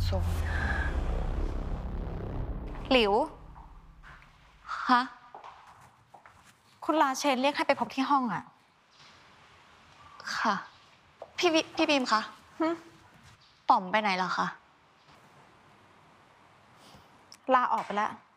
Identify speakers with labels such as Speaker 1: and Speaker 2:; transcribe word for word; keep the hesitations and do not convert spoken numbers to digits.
Speaker 1: ทรงหลิว
Speaker 2: ฮะ
Speaker 1: คุณลาเชนเรียกให้ไปพบที่ห้องอ่ะ
Speaker 2: ค่ะพี่พี่บีมคะป๋อมไปไหนล่ะคะ
Speaker 1: ลาออกไปแล้ว